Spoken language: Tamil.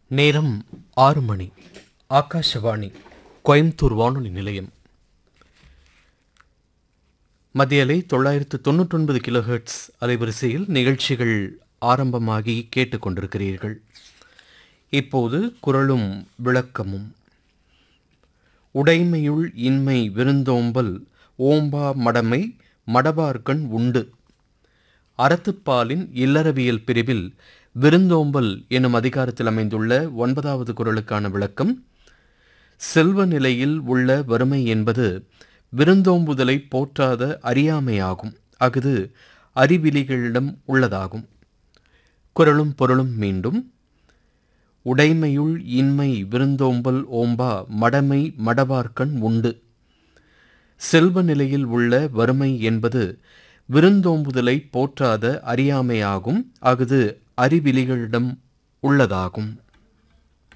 நேரம் 6 மணி. ஆகாஷவாணி, கோயம்புத்தூர் வானொலி நிலையம். மத்திய அலை 999 கிலோஹெர்ட்ஸ் அலைவரிசையில் நிகழ்ச்சிகள் ஆரம்பமாகி கேட்டுக்கொண்டிருக்கிறீர்கள். இப்போது குரலும் விளக்கமும். உடைமையுள் இன்மை விருந்தோம்பல் ஓம்பா மடமை மடபார்கண் உண்டு. அறத்துப்பாலின் இல்லறவியல் பிரிவில் விருந்தோம்பல் எனும் அதிகாரத்தில் அமைந்துள்ள 9வது குறளுக்கான விளக்கம். செல்வ நிலையில் உள்ள வறுமை என்பது விருந்தோம்புதலை போற்றாத அறியாமையாகும். அஃது அறிவிலிகளிடம் உள்ளதாகும். குறளும் பொருளும் மீண்டும். உடைமையுள் இன்மை விருந்தோம்பல் ஓம்பா மடமை மடவார்கண் உண்டு. செல்வ நிலையில் உள்ள வறுமை என்பது விருந்தோம்புதலை போற்றாத அறியாமையாகும். அஃது அறிவிலிகளிடம் உள்ளதாகும்.